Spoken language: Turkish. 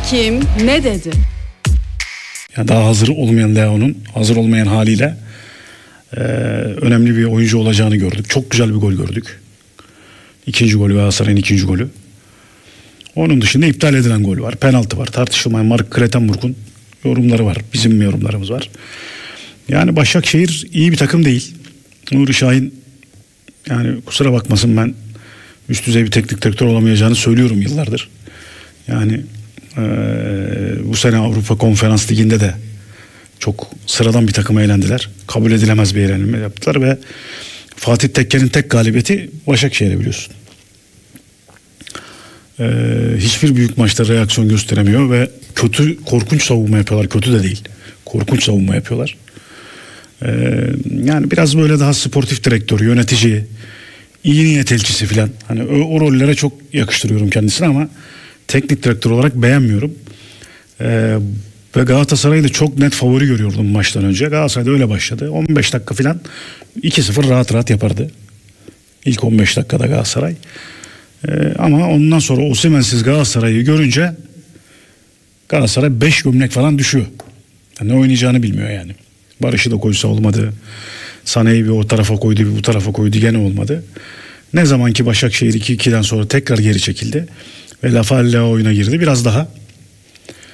kim ne dedi? Ya daha hazır olmayan Leao'nun hazır olmayan haliyle önemli bir oyuncu olacağını gördük. Çok güzel bir gol gördük. İkinci golü, Galatasaray'ın ikinci golü. Onun dışında iptal edilen gol var. Penaltı var. Tartışılmayan Mark Kletenburg'un yorumları var. Bizim yorumlarımız var. Yani Başakşehir iyi bir takım değil. Nuri Şahin, yani kusura bakmasın, ben üst düzey bir teknik direktör olamayacağını söylüyorum yıllardır. Yani bu sene Avrupa Konferans Ligi'nde de çok sıradan bir takıma elendiler. Kabul edilemez bir elenme yaptılar ve Fatih Tekke'nin tek galibiyeti Başakşehir'e, biliyorsun. Hiçbir büyük maçta reaksiyon gösteremiyor ve korkunç savunma yapıyorlar. Kötü de değil. Korkunç savunma yapıyorlar. Yani biraz böyle daha sportif direktör, yönetici, iyi niyet elçisi falan. Hani o rollere çok yakıştırıyorum kendisini ama teknik direktör olarak beğenmiyorum. Ve Galatasaray'ı da çok net favori görüyordum maçtan önce. Galatasaray'da öyle başladı. 15 dakika falan 2-0 rahat rahat yapardı. İlk 15 dakikada Galatasaray. Ama ondan sonra Osimhen'siz Galatasaray'ı görünce Galatasaray 5 gömlek falan düşüyor. Yani ne oynayacağını bilmiyor yani. Barış'ı da koysa olmadı. Sané'yi bir o tarafa koydu, bir bu tarafa koydu, gene olmadı. Ne zaman ki Başakşehir 2-2'den sonra tekrar geri çekildi ve Rafael Leao oyuna girdi, biraz daha